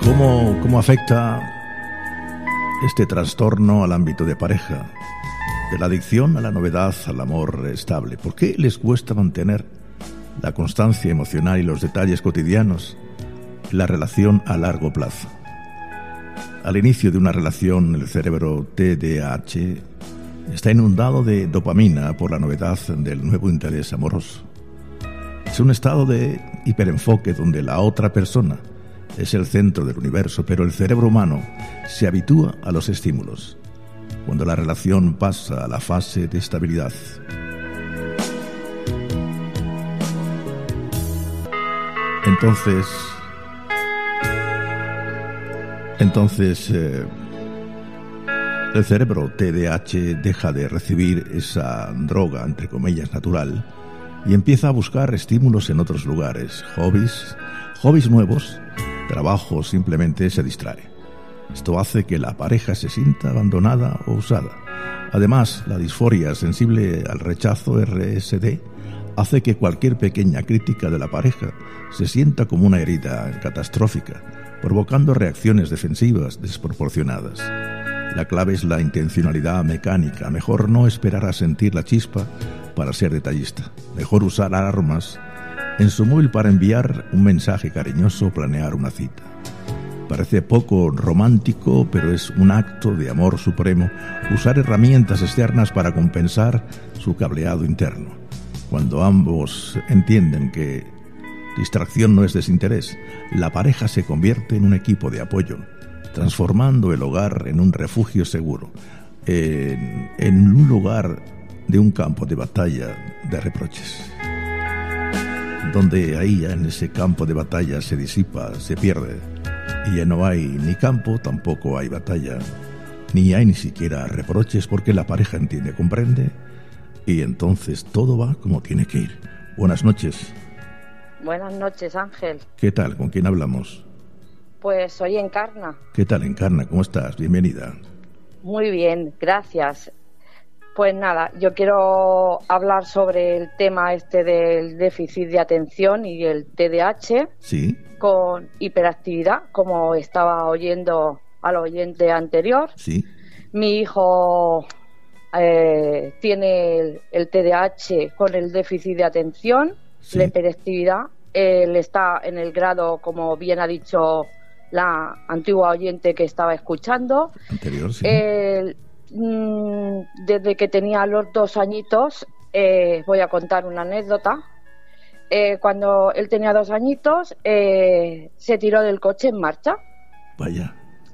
¿Cómo afecta este trastorno al ámbito de pareja? De la adicción a la novedad, al amor estable. ¿Por qué les cuesta mantener la constancia emocional y los detalles cotidianos en la relación a largo plazo? Al inicio de una relación, el cerebro TDAH está inundado de dopamina por la novedad del nuevo interés amoroso. Es un estado de hiperenfoque donde la otra persona es el centro del universo, pero el cerebro humano se habitúa a los estímulos. Cuando la relación pasa a la fase de estabilidad, entonces el cerebro TDAH deja de recibir esa droga, entre comillas, natural, y empieza a buscar estímulos en otros lugares, hobbies nuevos, trabajo, simplemente se distrae. Esto hace que la pareja se sienta abandonada o usada. Además, la disforia sensible al rechazo RSD hace que cualquier pequeña crítica de la pareja se sienta como una herida catastrófica, provocando reacciones defensivas desproporcionadas. La clave es la intencionalidad mecánica. Mejor no esperar a sentir la chispa para ser detallista. Mejor usar alarmas en su móvil para enviar un mensaje cariñoso o planear una cita. Parece poco romántico, pero es un acto de amor supremo usar herramientas externas para compensar su cableado interno. Cuando ambos entienden que distracción no es desinterés, la pareja se convierte en un equipo de apoyo, transformando el hogar en un refugio seguro, en un lugar de un campo de batalla de reproches, donde ahí en ese campo de batalla se disipa, se pierde, y ya no hay ni campo, tampoco hay batalla, ni hay ni siquiera reproches, porque la pareja entiende, comprende, y entonces todo va como tiene que ir. Buenas noches. Buenas noches, Ángel. ¿Qué tal? ¿Con quién hablamos? Pues soy Encarna. ¿Qué tal, Encarna? ¿Cómo estás? Bienvenida. Muy bien, gracias. Pues nada, yo quiero hablar sobre el tema este del déficit de atención y el TDAH. Sí. Con hiperactividad, como estaba oyendo al oyente anterior. Sí. Mi hijo tiene el TDAH con el déficit de atención, sí. La hiperactividad. Él está en el grado, como bien ha dicho la antigua oyente que estaba escuchando. Anterior, sí. Desde que tenía los 2 añitos, voy a contar una anécdota. Cuando él tenía 2 añitos, se tiró del coche en marcha. Vaya.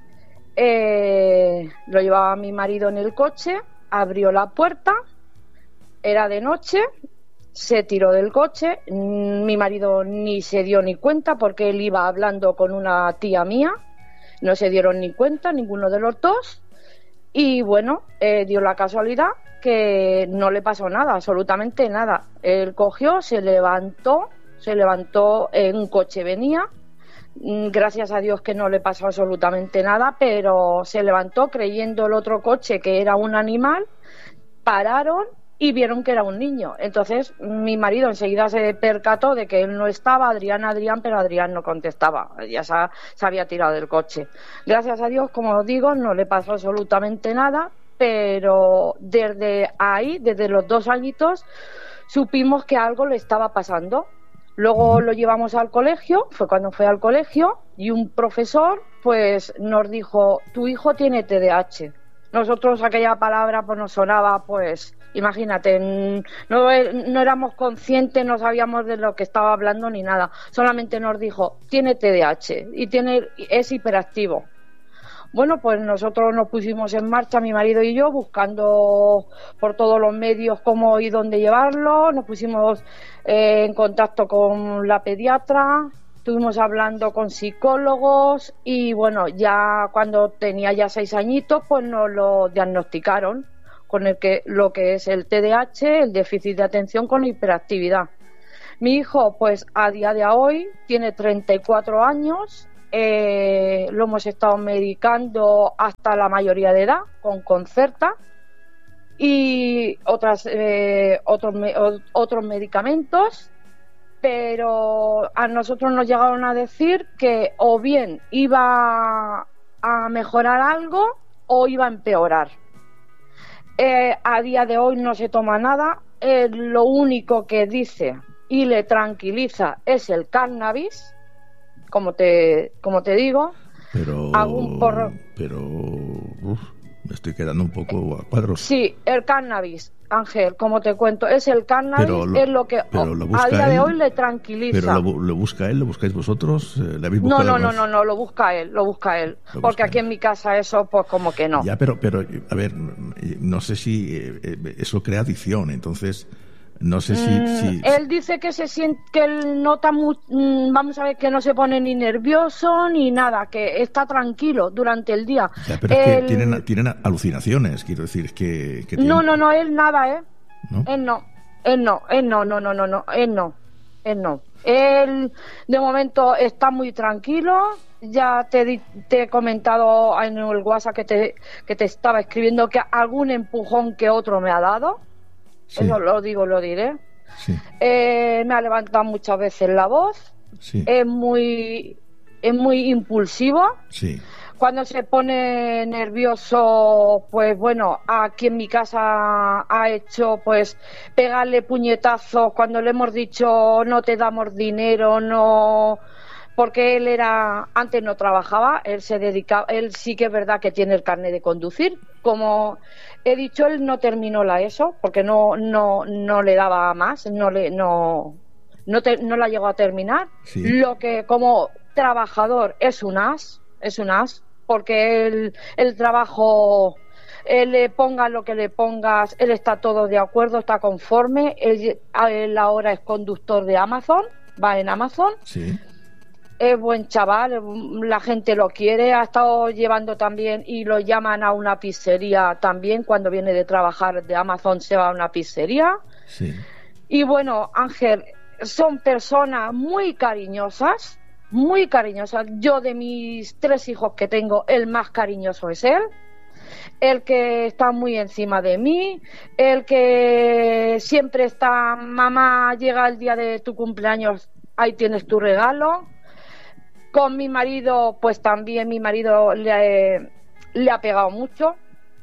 Lo llevaba mi marido en el coche, abrió la puerta, era de noche, se tiró del coche. Mi marido ni se dio ni cuenta porque él iba hablando con una tía mía, no se dieron ni cuenta ninguno de los dos. Y bueno, dio la casualidad que no le pasó nada, absolutamente nada. Él cogió, se levantó, en un coche venía, gracias a Dios que no le pasó absolutamente nada, pero se levantó creyendo el otro coche que era un animal, pararon y vieron que era un niño. Entonces mi marido enseguida se percató de que él no estaba, Adrián, pero Adrián no contestaba, ya se había tirado del coche. Gracias a Dios, como digo, no le pasó absolutamente nada, pero desde ahí, desde los 2 añitos, supimos que algo le estaba pasando. Luego lo llevamos al colegio, fue cuando fue al colegio, y un profesor pues nos dijo: tu hijo tiene TDAH. Nosotros aquella palabra pues nos sonaba, pues imagínate, no éramos conscientes, no sabíamos de lo que estaba hablando ni nada. Solamente nos dijo: tiene TDAH y es hiperactivo. Bueno, pues nosotros nos pusimos en marcha, mi marido y yo, buscando por todos los medios cómo y dónde llevarlo. Nos pusimos en contacto con la pediatra, estuvimos hablando con psicólogos y bueno, ya cuando tenía ya 6 añitos, pues nos lo diagnosticaron con lo que es el TDAH, el déficit de atención con hiperactividad. Mi hijo, pues a día de hoy, tiene 34 años. Lo hemos estado medicando hasta la mayoría de edad con Concerta y otros medicamentos, pero a nosotros nos llegaron a decir que o bien iba a mejorar algo o iba a empeorar. A día de hoy no se toma nada. Lo único que dice y le tranquiliza es el cannabis, como te digo. Pero me estoy quedando un poco a cuadros. Sí, el cannabis, Ángel, como te cuento, es el cannabis, es lo que a día de hoy le tranquiliza. Pero lo busca él, lo buscáis vosotros, ¿le habéis No, buscado? No, lo busca él. Porque aquí en mi casa eso, pues como que no. Ya, pero a ver, no sé si eso crea adicción, entonces no sé si... Él dice que se siente, que él nota vamos a ver, que no se pone ni nervioso ni nada, que está tranquilo durante el día. Ya, pero es que tienen alucinaciones, quiero decir, es que tienen... No, él nada, ¿No? Él no. Él de momento está muy tranquilo. Ya te he comentado en el WhatsApp que te estaba escribiendo que algún empujón que otro me ha dado. Sí. Eso lo diré. Sí. Me ha levantado muchas veces la voz. Sí. Es muy impulsivo. Sí. Cuando se pone nervioso, pues bueno, aquí en mi casa ha hecho pues pegarle puñetazos cuando le hemos dicho no te damos dinero, no, porque antes no trabajaba, él se dedicaba, él sí que es verdad que tiene el carnet de conducir. Como he dicho, él no terminó la ESO porque no le daba más, no la llegó a terminar. Sí. Lo que como trabajador es un as, porque el trabajo, le pongas lo que le pongas, él está todo de acuerdo, está conforme. Él ahora es conductor de Amazon, va en Amazon. Sí. Es buen chaval, la gente lo quiere, ha estado llevando también y lo llaman a una pizzería también, cuando viene de trabajar de Amazon se va a una pizzería. Sí. Y bueno, Ángel, son personas muy cariñosas. Yo de mis 3 hijos que tengo, el más cariñoso es él, el que está muy encima de mí, el que siempre está, mamá, llega el día de tu cumpleaños, ahí tienes tu regalo. Con mi marido, pues también mi marido le ha pegado mucho,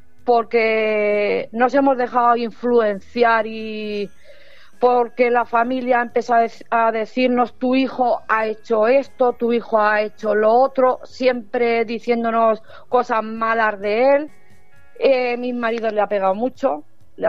porque nos hemos dejado influenciar y porque la familia ha empezado a decirnos tu hijo ha hecho esto, tu hijo ha hecho lo otro, siempre diciéndonos cosas malas de él. Mi marido le ha pegado mucho,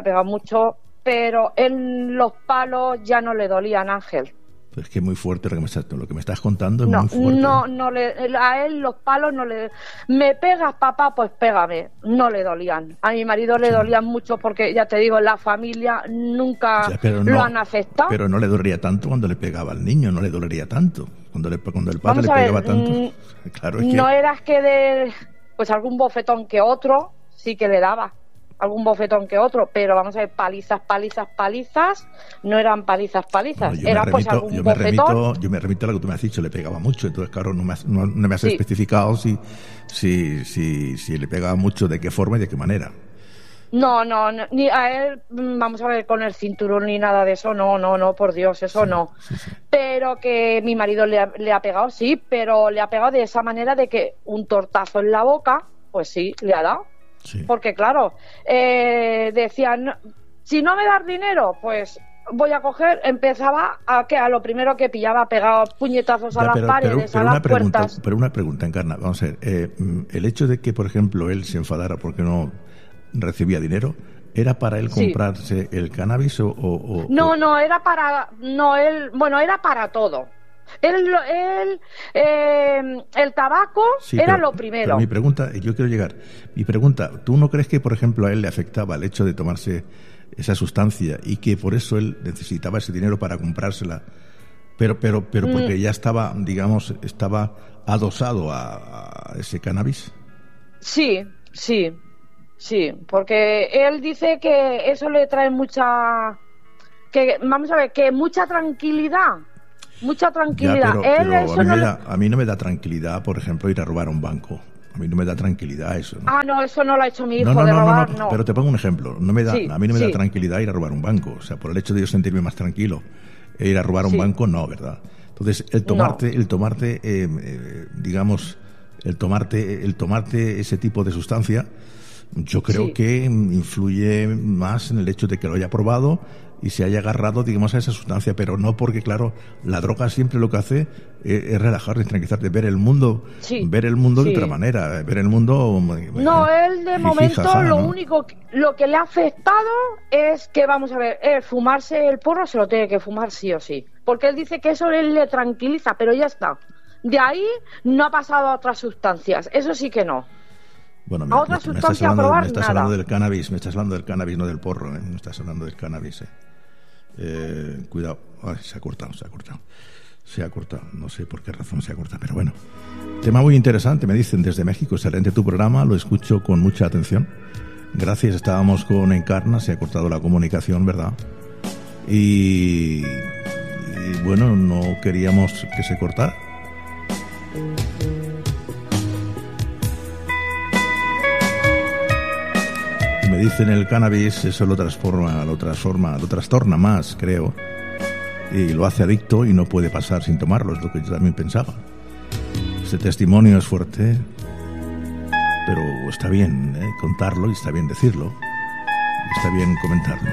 pero en los palos ya no le dolían, Ángel. Pues que es muy fuerte lo que me estás contando, es muy fuerte. A él los palos no le... Me pegas, papá, pues pégame. No le dolían. A mi marido le dolían mucho porque, ya te digo, la familia nunca lo han aceptado. Pero no le dolería tanto cuando le pegaba al niño, no le dolería tanto. Cuando el padre le pegaba tanto. Claro, es no era que pues algún bofetón que otro sí que le daba. Algún bofetón que otro, pero vamos a ver, palizas, no eran palizas, no, era pues algún bofetón. Yo me remito a lo que tú me has dicho, le pegaba mucho, entonces claro, no me has especificado si le pegaba mucho, de qué forma y de qué manera. No, ni a él, vamos a ver, con el cinturón ni nada de eso, no, por Dios, eso sí, no. Sí. Pero que mi marido le ha pegado, sí, pero le ha pegado de esa manera de que un tortazo en la boca, pues sí, le ha dado. Sí. Porque claro, decían, si no me das dinero, pues voy a coger, empezaba a lo primero que pillaba, pegaba puñetazos a las paredes, a las puertas. Pero una pregunta, Encarna, vamos a ver, el hecho de que, por ejemplo, él se enfadara porque no recibía dinero, ¿era para él comprarse el cannabis o...? No, era para... No, era para todo. El tabaco era lo primero. Pero mi pregunta, ¿tú no crees que, por ejemplo, a él le afectaba el hecho de tomarse esa sustancia y que por eso él necesitaba ese dinero para comprársela? Pero porque ya estaba, digamos, adosado a ese cannabis. Sí, porque él dice que eso le trae mucha tranquilidad. Mucha tranquilidad. Ya, a mí no me da tranquilidad, por ejemplo, ir a robar a un banco. A mí no me da tranquilidad eso, ¿no? Ah, no, eso no lo ha hecho mi hijo, de robar, no. Pero te pongo un ejemplo. A mí no me da tranquilidad ir a robar un banco. O sea, por el hecho de yo sentirme más tranquilo ir a robar un Sí. banco, no, ¿verdad? Entonces, el tomarte ese tipo de sustancia, yo creo Sí. que influye más en el hecho de que lo haya probado y se haya agarrado, digamos, a esa sustancia, pero no porque, claro, la droga siempre lo que hace es relajarte, tranquilizarte, ver el mundo, Sí. de Sí. otra manera, ver el mundo. No, él de jiji, momento jaja, lo ¿no? único, lo que le ha afectado es que, vamos a ver, fumarse el porro se lo tiene que fumar sí o sí, porque él dice que eso él le tranquiliza, pero ya está. De ahí no ha pasado a otras sustancias, eso sí que no. Bueno, A otra me estás sustancia a hablando, probar, me estás hablando nada. del cannabis, no del porro, ¿eh? Me estás hablando del cannabis, cuidado. Ay, se ha cortado. No sé por qué razón se ha cortado, pero bueno. Tema muy interesante, me dicen desde México, excelente tu programa, lo escucho con mucha atención. Gracias, estábamos con Encarna, se ha cortado la comunicación, ¿verdad? Y bueno, no queríamos que se cortara. Me dicen el cannabis, eso lo trastorna más, creo, y lo hace adicto y no puede pasar sin tomarlo, es lo que yo también pensaba. Este testimonio es fuerte, pero está bien contarlo y está bien decirlo, y está bien comentarlo.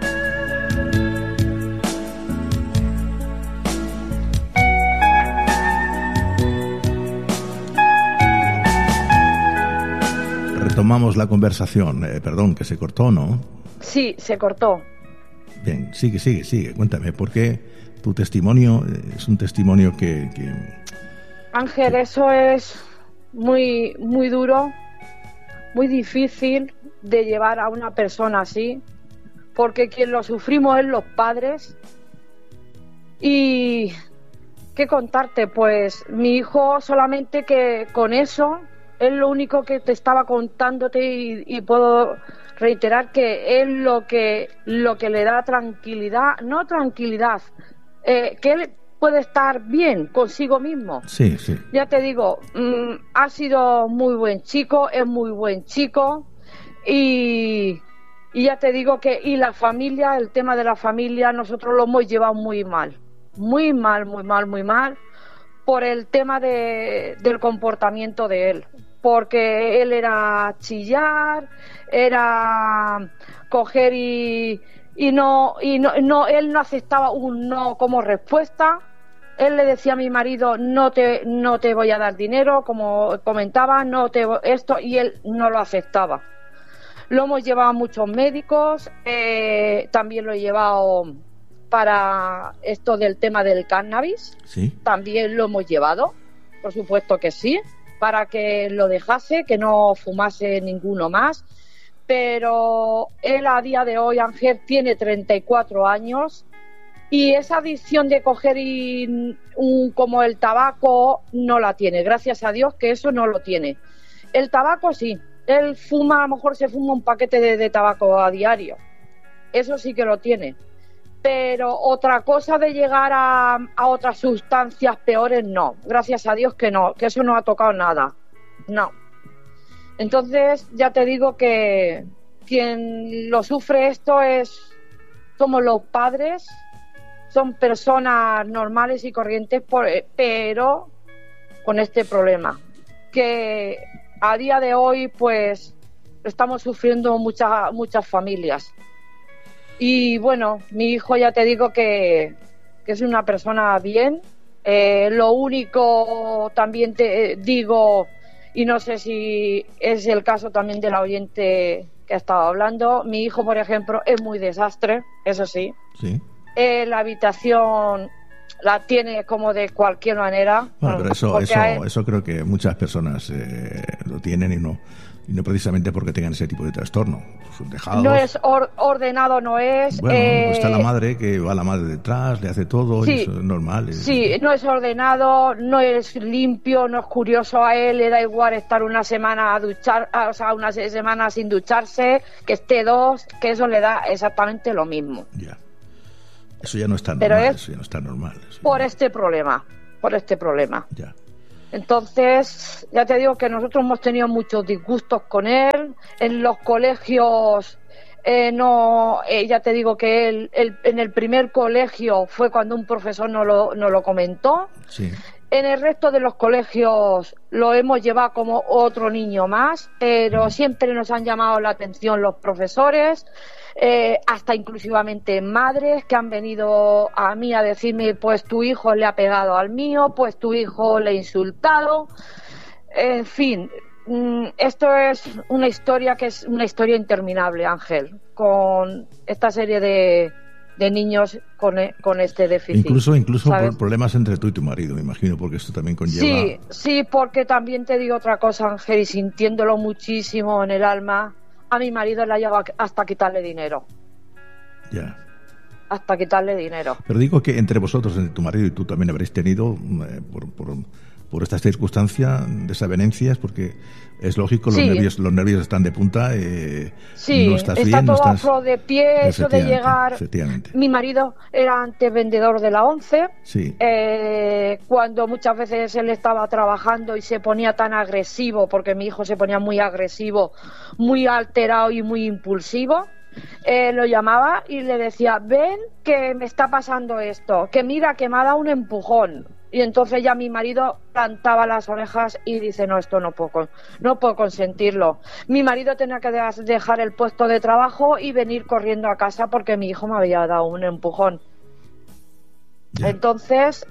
Retomamos la conversación, perdón, que se cortó, ¿no? Sí, se cortó. Bien, sigue, cuéntame, ¿por qué tu testimonio es un testimonio que... Ángel, eso es muy, muy duro, muy difícil de llevar a una persona así, porque quien lo sufrimos es los padres. Y ¿qué contarte? Pues mi hijo solamente que con eso es lo único que te estaba contándote y puedo reiterar que es lo que le da tranquilidad, no tranquilidad, que él puede estar bien consigo mismo. Sí. Ya te digo, ha sido muy buen chico, es muy buen chico y ya te digo que y la familia, el tema de la familia, nosotros lo hemos llevado muy mal por el tema del comportamiento de él, porque él era chillar, era coger y no, él no aceptaba un no como respuesta. Él le decía a mi marido, no te voy a dar dinero, como comentaba, esto, y él no lo aceptaba. Lo hemos llevado a muchos médicos, también lo he llevado para esto del tema del cannabis, ¿Sí? también lo hemos llevado, por supuesto que sí, para que lo dejase, que no fumase ninguno más, pero él a día de hoy, Ángel, tiene 34 años y esa adicción de coger como el tabaco no la tiene, gracias a Dios que eso no lo tiene. El tabaco sí, él fuma, a lo mejor se fuma un paquete de tabaco a diario, eso sí que lo tiene. Pero otra cosa de llegar a otras sustancias peores, no. Gracias a Dios que no, que eso no ha tocado nada. No. Entonces, ya te digo que quien lo sufre esto somos los padres, son personas normales y corrientes, pero con este problema. Que a día de hoy, pues, estamos sufriendo muchas familias. Y bueno, mi hijo ya te digo que es una persona bien. Lo único también te digo, y no sé si es el caso también de la oyente que ha estado hablando, mi hijo, por ejemplo, es muy desastre, eso sí. Sí. La habitación la tiene como de cualquier manera. Bueno, pero eso creo que muchas personas lo tienen y no precisamente porque tengan ese tipo de trastorno. Son dejados. No es ordenado, no es. Bueno, está la madre, que va la madre detrás, le hace todo, sí, y eso es normal. Sí, no es ordenado, no es limpio, no es curioso. A él le da igual estar una semana una semana sin ducharse, que esté 2, que eso le da exactamente lo mismo. Ya. Eso ya no está Pero normal, eso ya no está normal. Por este problema. Ya. Entonces, ya te digo que nosotros hemos tenido muchos disgustos con él. En los colegios Ya te digo que él en el primer colegio fue cuando un profesor nos lo comentó. Sí. En el resto de los colegios lo hemos llevado como otro niño más, pero siempre nos han llamado la atención los profesores, hasta inclusivamente madres que han venido a mí a decirme, pues tu hijo le ha pegado al mío, pues tu hijo le ha insultado. En fin, esto es una historia que es una historia interminable, Ángel, con esta serie de niños con este déficit. Incluso por problemas entre tú y tu marido, me imagino, porque esto también conlleva... Sí, porque también te digo otra cosa, Ángel, y sintiéndolo muchísimo en el alma, a mi marido le ha llegado hasta quitarle dinero. Ya. Hasta quitarle dinero. Pero digo que entre vosotros, entre tu marido y tú, también habréis tenido, por esta circunstancia, desavenencias, porque es lógico, los nervios están de punta, no estás bien, está todo no estás... a flor de pie, eso de llegar... Efectivamente. Mi marido era antes vendedor de la ONCE, sí. Cuando muchas veces él estaba trabajando y se ponía tan agresivo, porque mi hijo se ponía muy agresivo, muy alterado y muy impulsivo, lo llamaba y le decía, ven que me está pasando esto, que mira que me ha dado un empujón. Y entonces ya mi marido plantaba las orejas y dice, no, esto no puedo consentirlo. Mi marido tenía que dejar el puesto de trabajo y venir corriendo a casa porque mi hijo me había dado un empujón. Ya. Entonces,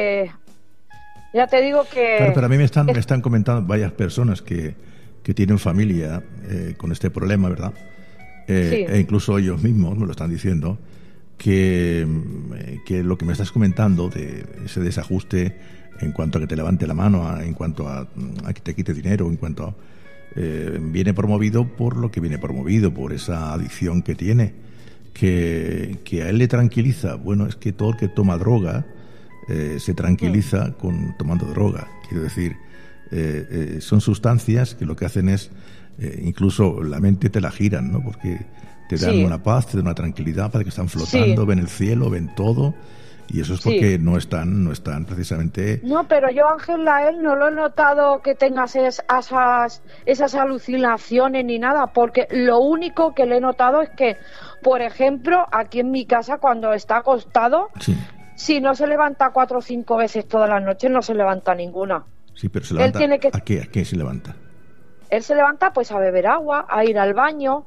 ya te digo que... Claro, pero a mí me están comentando varias personas que tienen familia con este problema, ¿verdad? Sí. E incluso ellos mismos me lo están diciendo, que lo que me estás comentando de ese desajuste en cuanto a que te levante la mano, en cuanto a que te quite dinero, en cuanto a, viene promovido por lo que viene promovido, por esa adicción que tiene, que a él le tranquiliza. Bueno, es que todo el que toma droga se tranquiliza tomando droga. Quiero decir, son sustancias que lo que hacen es, incluso la mente te la giran, ¿no? Porque te dan una paz, te dan una tranquilidad, para que están flotando, ven el cielo, ven todo, y eso es porque no están precisamente... No, pero yo, Ángel, a él no lo he notado que tengas esas alucinaciones ni nada, porque lo único que le he notado es que, por ejemplo, aquí en mi casa, cuando está acostado, si no se levanta 4 o 5 veces todas las noches, no se levanta ninguna. Sí, pero se levanta, ¿a qué se levanta? Él se levanta pues a beber agua, a ir al baño,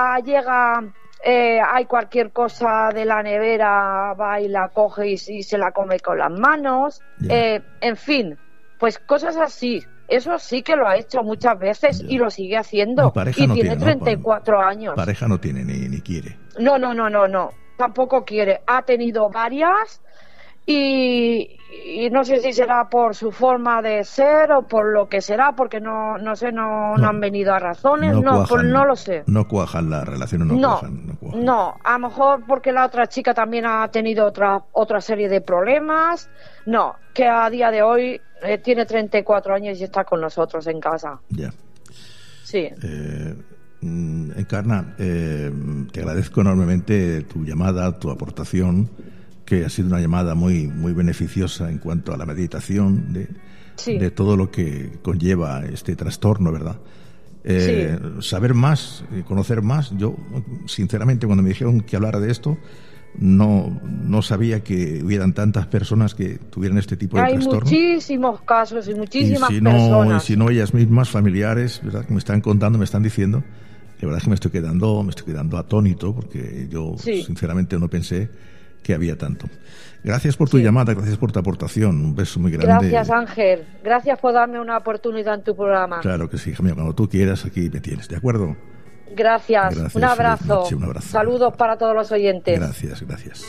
hay cualquier cosa de la nevera, va y la coge y se la come con las manos, en fin, pues cosas así. Eso sí que lo ha hecho muchas veces y lo sigue haciendo. Y no tiene 34 años. Pareja no tiene ni quiere. No, tampoco quiere. Ha tenido varias y no sé si será por su forma de ser o por lo que será, porque no han venido a razones, no lo sé. No cuajan las relaciones, no cuajan. No, a lo mejor porque la otra chica también ha tenido otra serie de problemas. No, que a día de hoy tiene 34 años y está con nosotros en casa. Ya. Sí. Encarna, te agradezco enormemente tu llamada, tu aportación, que ha sido una llamada muy muy beneficiosa en cuanto a la meditación de todo lo que conlleva este trastorno, ¿verdad? Saber más, conocer más. Yo, sinceramente, cuando me dijeron que hablara de esto, no sabía que hubieran tantas personas que tuvieran este tipo de trastorno. Hay muchísimos casos y muchísimas personas. Y si no, ellas mismas, familiares, ¿verdad?, que me están contando, me están diciendo, la verdad es que me estoy quedando atónito, porque yo sinceramente no pensé que había tanto. Gracias por tu llamada, gracias por tu aportación, un beso muy grande. Gracias, Ángel, gracias por darme una oportunidad en tu programa. Claro que sí, hija mía, cuando tú quieras aquí me tienes, ¿de acuerdo? Gracias. Un abrazo. Un abrazo. Saludos para todos los oyentes. Gracias.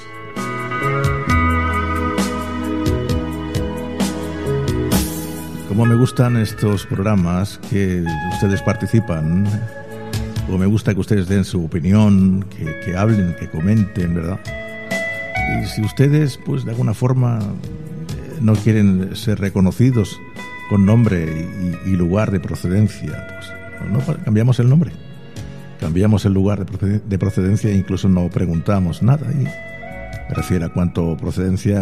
Como me gustan estos programas que ustedes participan, o me gusta que ustedes den su opinión, que hablen, que comenten, ¿verdad? Y si ustedes, pues de alguna forma, no quieren ser reconocidos con nombre y lugar de procedencia, pues no cambiamos el nombre, cambiamos el lugar de procedencia e incluso no preguntamos nada. Y me refiero a cuánto procedencia,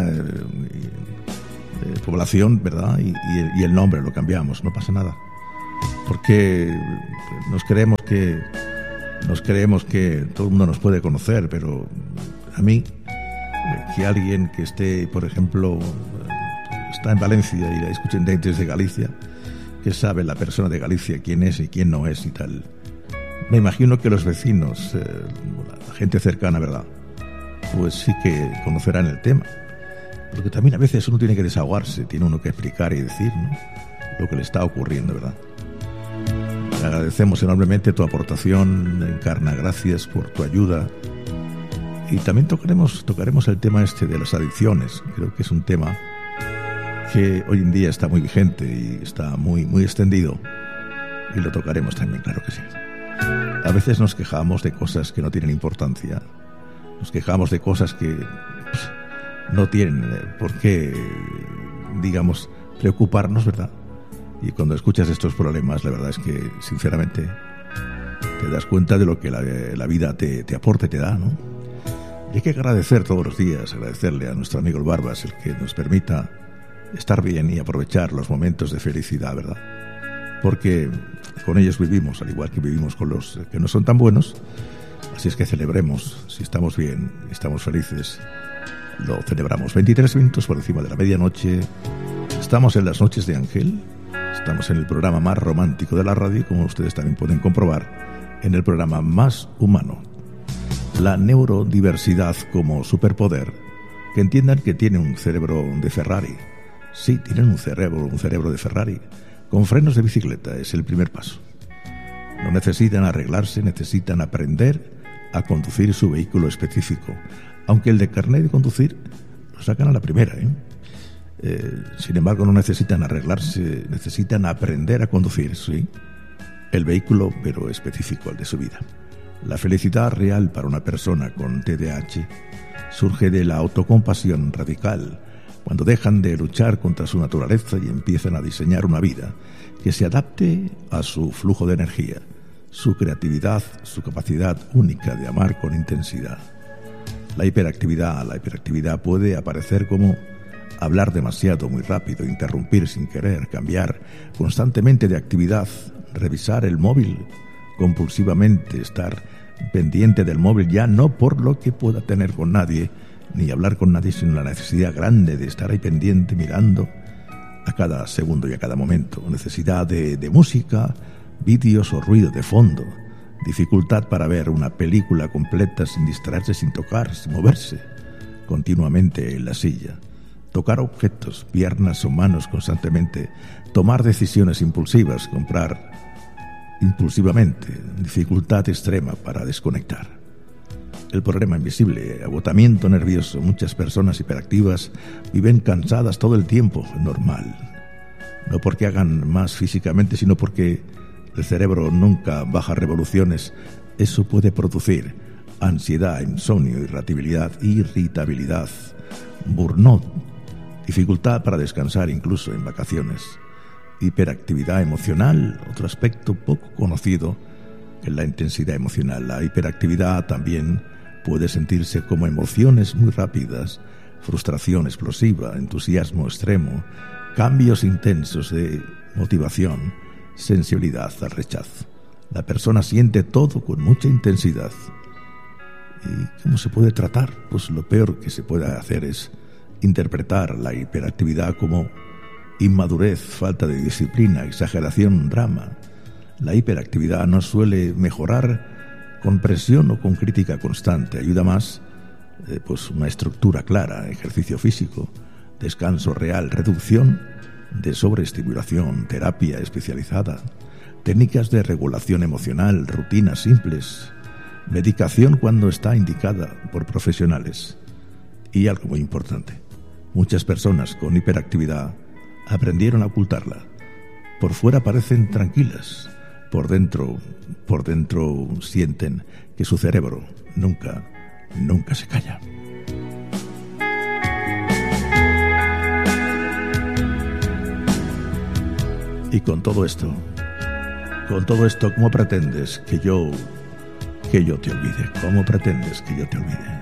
población, ¿verdad? Y el nombre lo cambiamos, no pasa nada. Porque nos creemos que Nos creemos que todo el mundo nos puede conocer, pero a mí, que alguien que esté, por ejemplo, está en Valencia y la escuchen desde Galicia, que sabe la persona de Galicia quién es y quién no es y tal. Me imagino que los vecinos, la gente cercana, ¿verdad?, pues sí que conocerán el tema. Porque también a veces uno tiene que desahogarse, tiene uno que explicar y decir, ¿no?, lo que le está ocurriendo, ¿verdad? Te agradecemos enormemente tu aportación, Encarna, gracias por tu ayuda. Y también tocaremos el tema este de las adicciones. Creo que es un tema que hoy en día está muy vigente y está muy, muy extendido. Y lo tocaremos también, claro que sí. A veces nos quejamos de cosas que no tienen importancia. Nos quejamos de cosas que no tienen por qué, digamos, preocuparnos, ¿verdad? Y cuando escuchas estos problemas, la verdad es que, sinceramente, te das cuenta de lo que la vida te aporta y te da, ¿no? Y hay que agradecer todos los días, agradecerle a nuestro amigo el Barbas el que nos permita estar bien y aprovechar los momentos de felicidad, ¿verdad? Porque con ellos vivimos, al igual que vivimos con los que no son tan buenos. Así es que celebremos, si estamos bien, estamos felices, lo celebramos. 23 minutos por encima de la medianoche. Estamos en las noches de Ángel. Estamos en el programa más romántico de la radio, como ustedes también pueden comprobar, en el programa más humano. La neurodiversidad como superpoder. Que entiendan que tiene un cerebro de Ferrari. Sí, tienen un cerebro de Ferrari. Con frenos de bicicleta es el primer paso. No necesitan arreglarse, necesitan aprender a conducir su vehículo específico. Aunque el de carnet de conducir lo sacan a la primera, sin embargo, no necesitan arreglarse, necesitan aprender a conducir, sí, el vehículo, pero específico, el de su vida. La felicidad real para una persona con TDAH surge de la autocompasión radical, cuando dejan de luchar contra su naturaleza y empiezan a diseñar una vida que se adapte a su flujo de energía, su creatividad, su capacidad única de amar con intensidad. La hiperactividad puede aparecer como hablar demasiado, muy rápido, interrumpir sin querer, cambiar constantemente de actividad, revisar el móvil compulsivamente, estar pendiente del móvil ya no por lo que pueda tener con nadie, ni hablar con nadie, sino la necesidad grande de estar ahí pendiente, mirando a cada segundo y a cada momento. Necesidad de música, vídeos o ruido de fondo. Dificultad para ver una película completa sin distraerse, sin tocar, sin moverse continuamente en la silla. Tocar objetos, piernas o manos constantemente. Tomar decisiones impulsivas, comprar impulsivamente. Dificultad extrema para desconectar. El problema invisible, agotamiento nervioso. Muchas personas hiperactivas viven cansadas todo el tiempo, normal. No porque hagan más físicamente, sino porque el cerebro nunca baja revoluciones. Eso puede producir ansiedad, insomnio, irritabilidad, burnout, dificultad para descansar incluso en vacaciones. Hiperactividad emocional, otro aspecto poco conocido es la intensidad emocional. La hiperactividad también puede sentirse como emociones muy rápidas, frustración explosiva, entusiasmo extremo, cambios intensos de motivación, sensibilidad al rechazo. La persona siente todo con mucha intensidad. ¿Y cómo se puede tratar? Pues lo peor que se puede hacer es interpretar la hiperactividad como inmadurez, falta de disciplina, exageración, drama. La hiperactividad no suele mejorar con presión o con crítica constante. Ayuda más pues una estructura clara, ejercicio físico, descanso real, reducción de sobreestimulación, terapia especializada, técnicas de regulación emocional, rutinas simples, medicación cuando está indicada por profesionales. Y algo muy importante, muchas personas con hiperactividad aprendieron a ocultarla. Por fuera parecen tranquilas, por dentro sienten que su cerebro nunca se calla. Y con todo esto, ¿cómo pretendes que yo te olvide? ¿Cómo pretendes que yo te olvide?